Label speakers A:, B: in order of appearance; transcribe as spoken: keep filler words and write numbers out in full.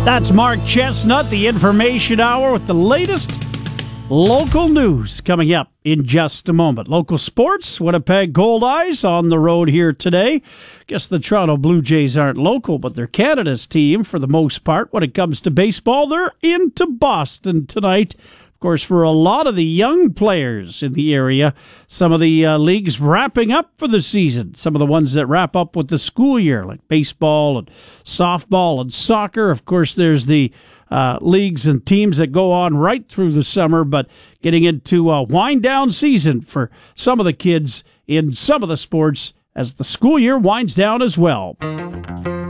A: That's Mark Chestnut, the Information Hour with the latest local news coming up in just a moment. Local sports, Winnipeg Goldeyes on the road here today. Guess the Toronto Blue Jays aren't local, but they're Canada's team for the most part. When it comes to baseball, they're into Boston tonight. Of course, for a lot of the young players in the area, some of the uh, leagues wrapping up for the season. Some of the ones that wrap up with the school year, like baseball and softball and soccer. Of course, there's the uh, leagues and teams that go on right through the summer, but getting into a wind-down season for some of the kids in some of the sports as the school year winds down as well.